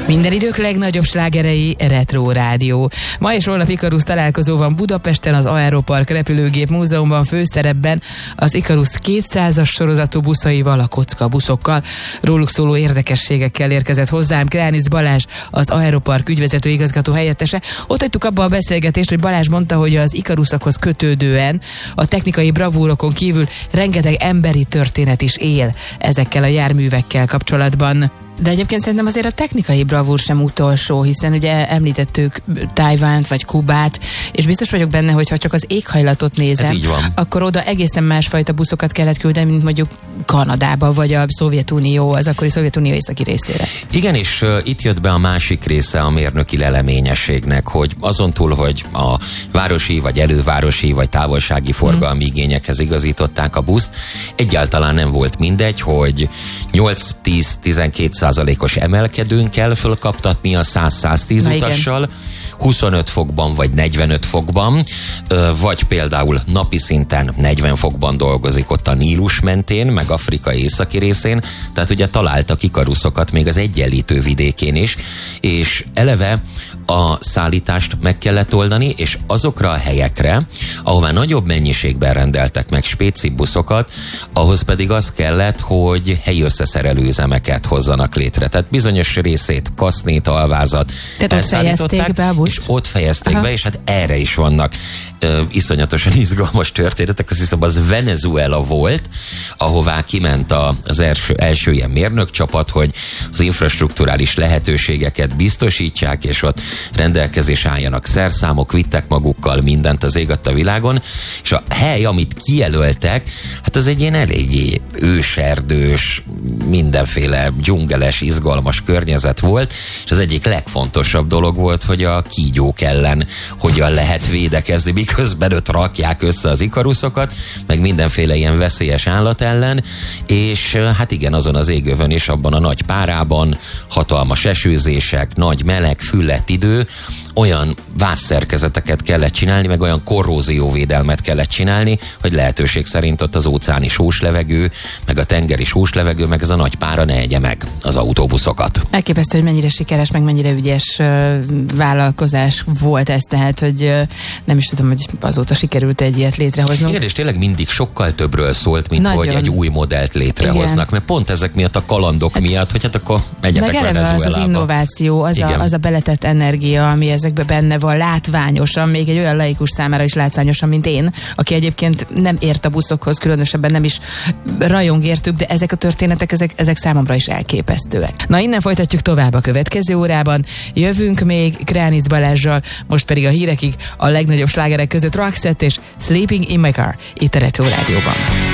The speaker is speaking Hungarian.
Minden idők legnagyobb slágerei Retro Rádió. Ma és holnap Ikarus találkozó van Budapesten, az Aeropark repülőgép múzeumban, főszerepben az Ikarus 200-as sorozatú buszaival, a kocka buszokkal. Róluk szóló érdekességekkel érkezett hozzám Kránic Balázs, az Aeropark ügyvezető igazgató helyettese. Ott hagytuk abba a beszélgetést, hogy Balázs mondta, hogy az Ikarusokhoz kötődően a technikai bravúrokon kívül rengeteg emberi történet is él ezekkel a járművekkel kapcsolatban. De egyébként szerintem azért a technikai bravúr sem utolsó, hiszen ugye említettük Tajvánt vagy Kubát, és biztos vagyok benne, hogy ha csak az éghajlatot nézem, akkor oda egészen másfajta buszokat kellett küldeni, mint mondjuk Kanadába, vagy a Szovjetunió, az akkori Szovjetunió északi részére. Igen, és itt jött be a másik része a mérnöki leleményességnek, hogy azon túl, hogy a városi, vagy elővárosi, vagy távolsági forgalmi igényekhez igazították a buszt, egyáltalán nem volt mindegy, hogy 8-10-12% emelkedőn kell fölkaptatni a 100-110 utassal, 25 fokban vagy 45 fokban, vagy például napi szinten 40 fokban dolgozik ott a Nílus mentén, meg Afrika északi részén, tehát ugye találtak Ikaruszokat még az Egyenlítő vidékén is, és eleve a szállítást meg kellett oldani, és azokra a helyekre, ahová nagyobb mennyiségben rendeltek meg spéci buszokat, ahhoz pedig az kellett, hogy helyi összeszerelő üzemeket hozzanak létre. Tehát bizonyos részét, Kasznét, Alvázat elszállították, és ott fejezték be, és hát erre is vannak iszonyatosan izgalmas történetek. Azt hiszem, az Venezuela volt, ahová kiment az első ilyen mérnökcsapat, hogy az infrastrukturális lehetőségeket biztosítsák, és ott rendelkezés álljanak szerszámok, vittek magukkal mindent az ég adta világon, és a hely, amit kijelöltek, hát az egy ilyen eléggé őserdős, mindenféle dzsungeles, izgalmas környezet volt, és az egyik legfontosabb dolog volt, hogy a kígyók ellen hogyan lehet védekezni, miközben ott rakják össze az Ikaruszokat, meg mindenféle ilyen veszélyes állat ellen, és hát igen, azon az égövön is, abban a nagy párában, hatalmas esőzések, nagy meleg, füllett idő, olyan vászszerkezeteket kellett csinálni, meg olyan korrózióvédelmet kellett csinálni, hogy lehetőség szerint ott az óceáni sós levegő, meg a tengeri sós levegő, meg ez a nagy pára ne egye meg az autóbuszokat. Elképesztő, hogy mennyire sikeres, meg mennyire ügyes vállalkozás volt ez, tehát, hogy nem is tudom, hogy azóta sikerült egy ilyet létrehoznunk. Igen, és tényleg mindig sokkal többről szólt, mint nagyon, hogy egy új modellt létrehoznak, igen. Mert pont ezek miatt a kalandok miatt, hogy hát akkor megyetek Venezuelába. Meg az innováció, az a beletett energia, ami ezekbe benne van, látványosan, még egy olyan laikus számára is látványosan, mint én, aki egyébként nem ért a buszokhoz, különösebben nem is rajong értük, de ezek a történetek, ezek számomra is elképesztőek. Na, innen folytatjuk tovább a következő órában. Jövünk még Kránic Balázssal, most pedig a hírekig a legnagyobb slágerek között Roxette és Sleeping in My Car, itt a Retro Rádióban.